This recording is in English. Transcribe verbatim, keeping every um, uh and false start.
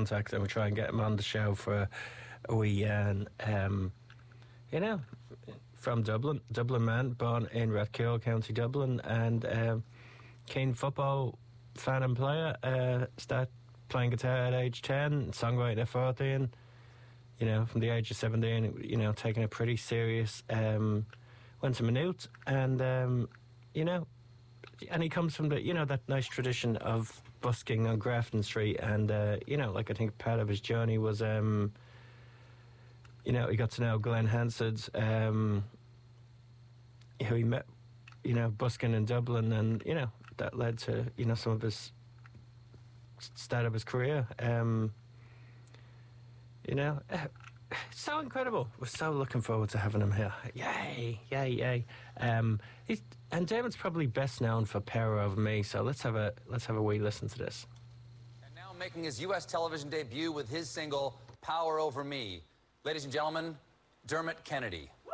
contact and we try and get him on the show for a, a wee yarn. Um, you know, from Dublin, Dublin man, born in Rathcoole, County Dublin, and um, keen football fan and player. Uh, start playing guitar at age ten, songwriting at fourteen. You know, from the age of seventeen, you know, taking it pretty serious. Um, went to Maynooth, and um, you know, and he comes from the, you know, that nice tradition of busking on Grafton Street, and uh, you know, like I think part of his journey was, um, you know, he got to know Glenn Hansard, um, who he met, you know, busking in Dublin, and you know, that led to, you know, some of his start of his career. Um, you know, uh, so incredible. We're so looking forward to having him here. Yay, yay, yay. Um, he's, and Damon's probably best known for Power Over Me, so let's have a let's have a wee listen to this. And now making his U S television debut with his single Power Over Me. Ladies and gentlemen, Dermot Kennedy.